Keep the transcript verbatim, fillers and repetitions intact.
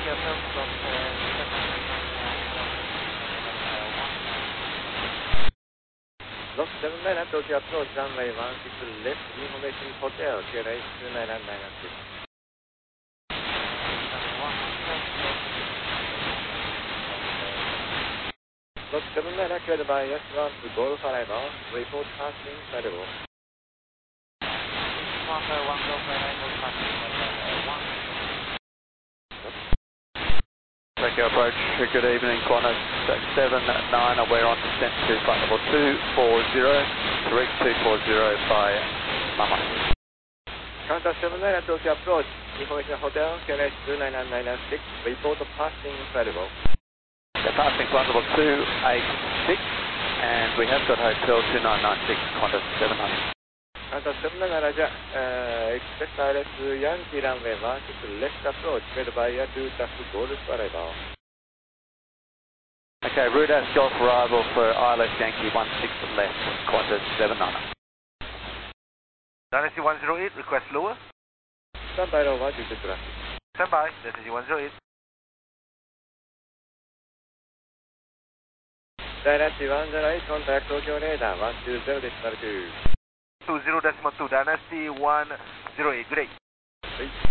Lock seven nine at Tokyo approach runway one six left, information hotel, K L H two nine nine nine six. Lock seven nine accurate by S one to Golf arrival, report passing credible. Tokyo approach, good evening, Qantas seven nine, we're on descent to flight level two four zero, correct two four zero by Mama. Qantas seven nine at Tokyo approach, information hotel, K L H two nine nine nine six, report passing credible. They're passing flight level two eight six, and we have got hotel two nine nine six, Qantas seven nine. Qantas seven nine Raja, uh, expect I L S Yankee runway one six left approach, made by Air two taxi Golf arrival. Okay, route as Golf arrival for I L S Yankee one six left, Qantas seven nine. Dynasty one zero eight, request lower. Stand by row one, duty traffic. Stand by, Dynasty one zero eight. Dynasty one zero eight, contact Tokyo radar one two zero decimal two. two zero decimal two, Dynasty one zero eight, good day. Please.